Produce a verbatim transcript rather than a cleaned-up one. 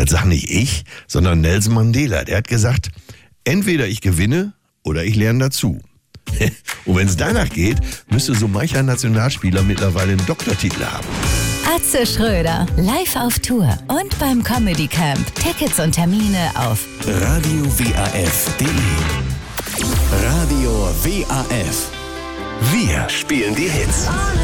Das sag nicht ich, sondern Nelson Mandela. Der hat gesagt, entweder ich gewinne oder ich lerne dazu. Und wenn es danach geht, müsste so mancher Nationalspieler mittlerweile einen Doktortitel haben. Atze Schröder, live auf Tour und beim Comedy Camp. Tickets und Termine auf radio w a f punkt de. Radio W A F. Wir spielen die Hits.